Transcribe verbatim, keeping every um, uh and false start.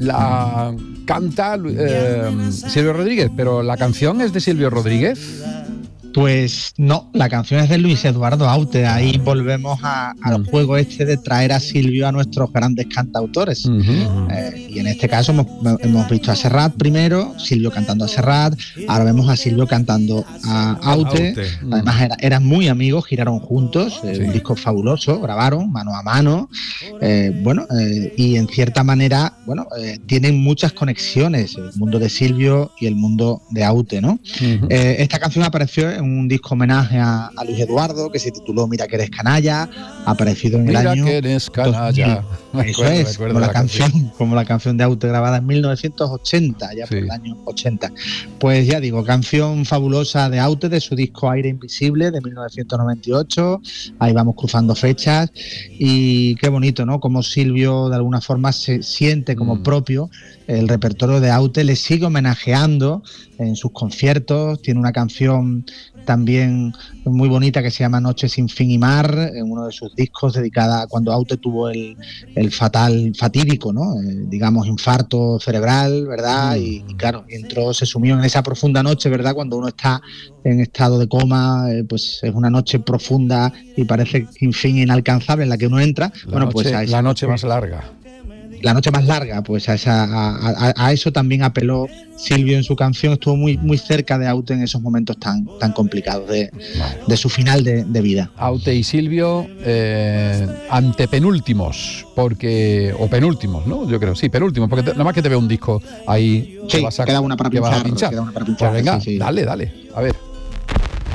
la canta eh, Silvio Rodríguez, pero ¿la canción es de Silvio Rodríguez? Pues no, la canción es de Luis Eduardo Aute. Ahí volvemos a, al juego este de traer a Silvio a nuestros grandes cantautores. Uh-huh. Eh, y en este caso hemos, hemos visto a Serrat primero, Silvio cantando a Serrat, ahora vemos a Silvio cantando a Aute. Aute. Además era, eran muy amigos, giraron juntos, eh, sí. Un disco fabuloso, grabaron mano a mano. Eh, bueno, eh, y en cierta manera, bueno, eh, tienen muchas conexiones, el mundo de Silvio y el mundo de Aute, ¿no? Uh-huh. Eh, esta canción apareció en un disco homenaje a, a Luis Eduardo que se tituló Mira que eres canalla, ha aparecido en Mira el año que eres canalla. Me Eso acuerdo, es, como la, la canción, canción, como la canción de Aute grabada en mil novecientos ochenta, ya sí. Por el año ochenta. Pues ya digo, canción fabulosa de Aute, de su disco Aire Invisible de mil novecientos noventa y ocho. Ahí vamos cruzando fechas y qué bonito, ¿no? Como Silvio de alguna forma se siente como mm. propio el repertorio de Aute, le sigue homenajeando en sus conciertos. Tiene una canción también muy bonita que se llama Noche sin fin y mar, en uno de sus discos, dedicada a cuando Aute tuvo el, el fatal, fatídico, ¿no? Eh, digamos, infarto cerebral, ¿verdad? Mm. Y, y claro, entró, se sumió en esa profunda noche, ¿verdad? Cuando uno está en estado de coma, eh, pues es una noche profunda y parece sin fin inalcanzable en la que uno entra. La bueno, noche, pues a esa, la noche más larga. La noche más larga, pues a, esa, a, a, a eso también apeló Silvio en su canción. Estuvo muy, muy cerca de Aute en esos momentos tan, tan complicados de, vale. de su final de, de vida. Aute y Silvio eh, antepenúltimos, porque o penúltimos, ¿no? Yo creo, sí, penúltimos, porque te, nada más que te veo un disco ahí. Sí, vas a, queda una para pinchar. pinchar. Queda una para pinchar Pues venga, sí, sí. dale, dale, a ver.